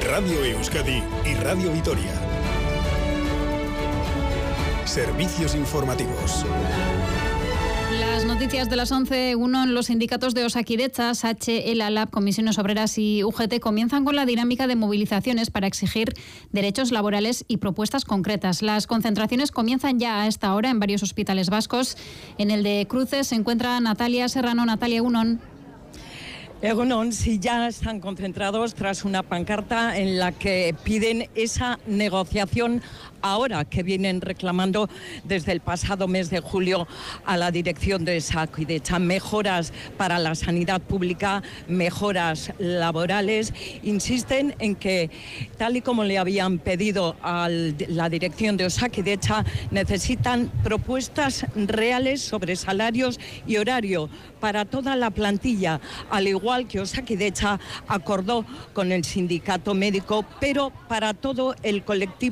Radio Euskadi y Radio Vitoria. Servicios informativos. Las noticias de las 11, uno en los sindicatos de Osakidetza, SACHE, ELA, LAB, Comisiones Obreras y UGT comienzan con la dinámica de movilizaciones para exigir derechos laborales y propuestas concretas. Las concentraciones comienzan ya a esta hora en varios hospitales vascos. En el de Cruces se encuentra Natalia Serrano. Natalia, Unón. Egunon, sí, ya están concentrados tras una pancarta en la que piden esa negociación ahora que vienen reclamando desde el pasado mes de julio a la dirección de Osakidetza. Mejoras para la sanidad pública, mejoras laborales. Insisten en que, tal y como le habían pedido a la dirección de Osakidetza, necesitan propuestas reales sobre salarios y horario para toda la plantilla, al igual que Osakidetza acordó con el sindicato médico, pero para todo el colectivo